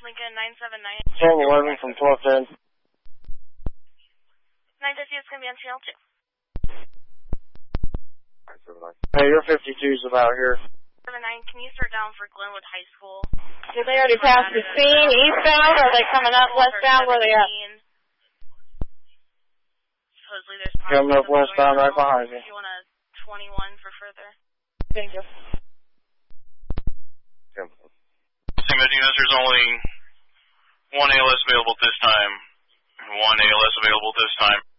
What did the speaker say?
Lincoln 979. 1211 from 1210. 950 is going to be on channel 2. Hey, your 52's about here. 79, can you start down for Glenwood High School? Did they already pass the scene eastbound, or are they coming up westbound? Where are they at? Supposedly there's coming up westbound right behind you. If you want a 21 for further. Thank you. Same ideas, there's only one ALS available this time. One ALS available this time.